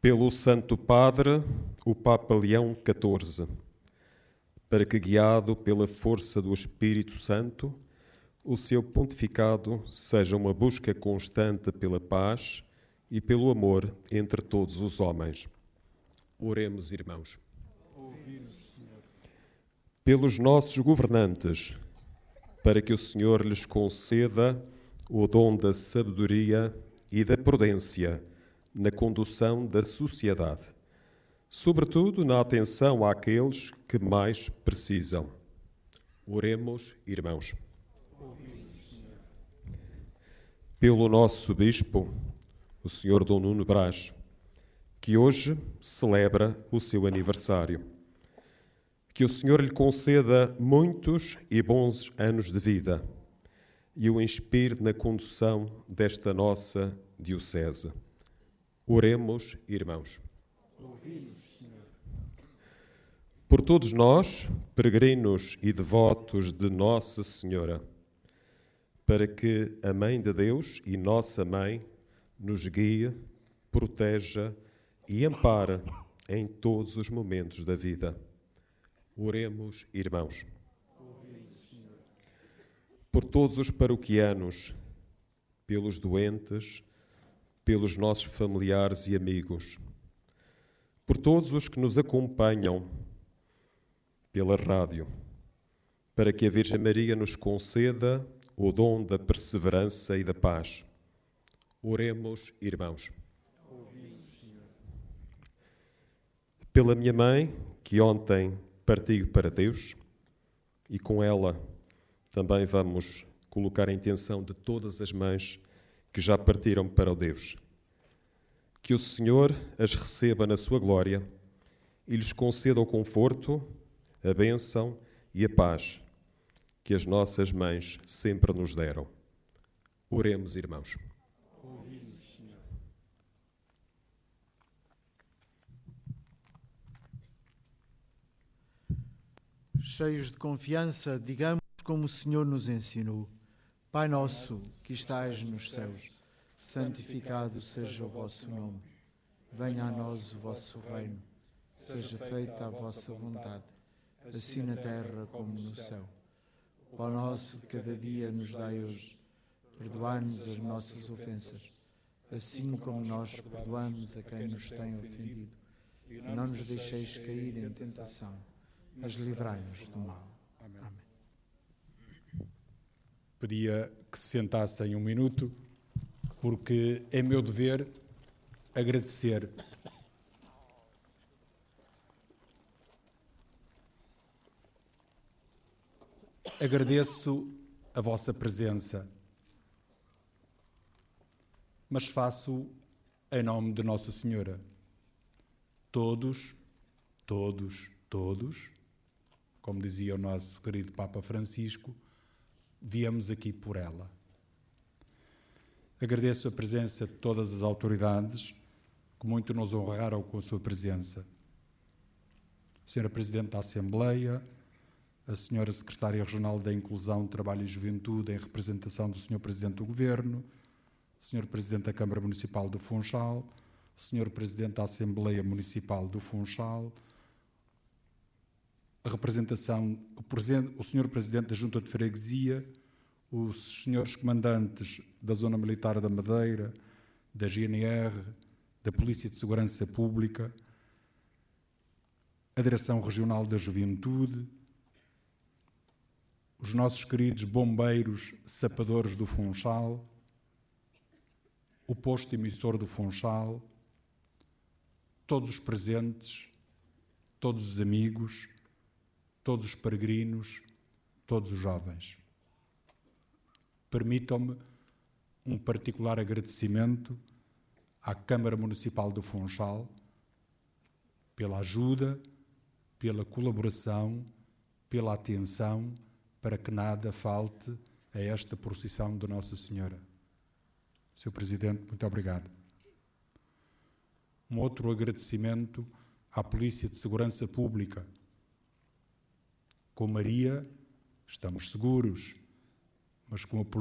Pelo Santo Padre, o Papa Leão XIV, para que, guiado pela força do Espírito Santo, o seu pontificado seja uma busca constante pela paz e pelo amor entre todos os homens. Oremos, irmãos. Pelos nossos governantes, para que o Senhor lhes conceda o dom da sabedoria e da prudência na condução da sociedade, sobretudo na atenção àqueles que mais precisam. Oremos, irmãos. Pelo nosso Bispo, o Sr. Dom Nuno Brás, que hoje celebra o seu aniversário. Que o Senhor lhe conceda muitos e bons anos de vida e o inspire na condução desta nossa diocese. Oremos, irmãos. Por todos nós, peregrinos e devotos de Nossa Senhora, para que a Mãe de Deus e Nossa Mãe nos guie, proteja e ampare em todos os momentos da vida. Oremos, irmãos. Por todos os paroquianos, pelos doentes, pelos nossos familiares e amigos, por todos os que nos acompanham pela rádio, para que a Virgem Maria nos conceda o dom da perseverança e da paz. Oremos, irmãos. Pela minha mãe, que ontem partiu para Deus, e com ela também vamos colocar a intenção de todas as mães que já partiram para o Deus. Que o Senhor as receba na sua glória e lhes conceda o conforto, a bênção e a paz que as nossas mães sempre nos deram. Oremos, irmãos. Cheios de confiança, digamos como o Senhor nos ensinou: Pai nosso, que estais nos céus, santificado seja o vosso nome. Venha a nós o vosso reino. Seja feita a vossa vontade, assim na terra como no céu. O pão nosso de cada dia nos dai hoje. Perdoai-nos as nossas ofensas, assim como nós perdoamos a quem nos tem ofendido. E não nos deixeis cair em tentação, mas livrai-nos do mal. Amém. Pedia que se sentassem um minuto, porque é meu dever agradecer. Agradeço a vossa presença, mas faço em nome de Nossa Senhora. Todos, como dizia o nosso querido Papa Francisco, viemos aqui por ela. Agradeço a presença de todas as autoridades que muito nos honraram com a sua presença. A Senhora Presidente da Assembleia, a Senhora Secretária Regional da Inclusão, Trabalho e Juventude, em representação do Senhor Presidente do Governo, o Senhor Presidente da Câmara Municipal do Funchal, o Senhor Presidente da Assembleia Municipal do Funchal, a representação, o Senhor Presidente da Junta de Freguesia, os senhores comandantes da Zona Militar da Madeira, da GNR, da Polícia de Segurança Pública, a Direção Regional da Juventude, os nossos queridos bombeiros sapadores do Funchal, o posto emissor do Funchal, todos os presentes, todos os amigos, todos os peregrinos, todos os jovens. Permitam-me um particular agradecimento à Câmara Municipal do Funchal pela ajuda, pela colaboração, pela atenção, para que nada falte a esta procissão de Nossa Senhora. Sr. Presidente, muito obrigado. Um outro agradecimento à Polícia de Segurança Pública. Com Maria estamos seguros, mas com a